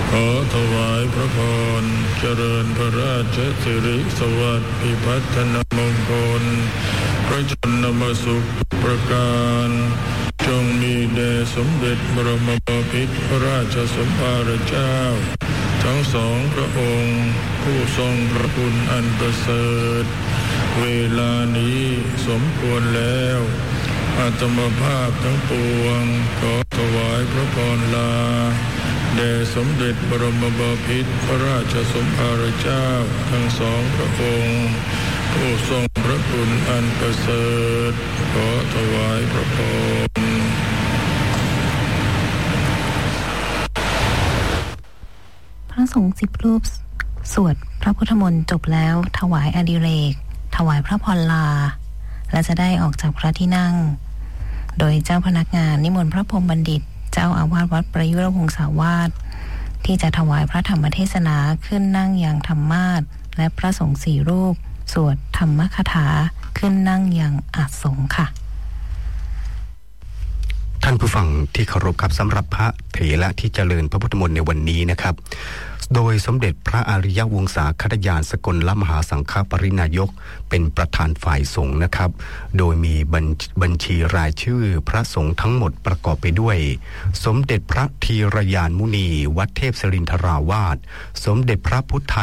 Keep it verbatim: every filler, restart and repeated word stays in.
ขอถวายพระพรเจริญพระราชสิริสวัสดิ์พิพัฒนมงคลพระชนมสุขประการจงมีแด่สมเด็จบรมบพิตรพระราชสมภารเจ้าทั้งสองพระองค์ผู้ทรงพระคุณอันประเสริฐเวลานี้สมควรแล้วอาตมภาพทั้งปวงขอถวายพระพรลาแด่สมเด็จบรมบพิตรพระราชสมภารเจ้าทั้งสองพระองค์ผู้ทรงพระคุณอันประเสริฐขอถวายพระพรพระสงฆ์สิบรูปสวดพระพุทธมนต์จบแล้วถวายอดิเรกถวายพระพรลาและจะได้ออกจากพระที่นั่งโดยเจ้าพนักงานนิมนต์พระพรหมบัณฑิตเจ้าอาวาสวัดประยุรวงศาวาสที่จะถวายพระธรรมเทศนาขึ้นนั่งอย่างธรรมาสน์และพระสงฆ์สี่รูปสวดธรรมคถาขึ้นนั่งอย่างอาสงฆ์ค่ะท่านผู้ฟังที่เคารพครับสำหรับพระเถระที่เจริญพระพุทธมนต์ในวันนี้นะครับโดยสมเด็จพระอริยวงศาคณยานสกลมหาสังฆปรินายกเป็นประธานฝ่ายสงฆ์นะครับโดยมีบัญชีรายชื่อพระสงฆ์ทั้งหมดประกอบไปด้วยสมเด็จพระธีรยานมุนีวัดเทพศิรินทราวาสสมเด็จพระพุทธ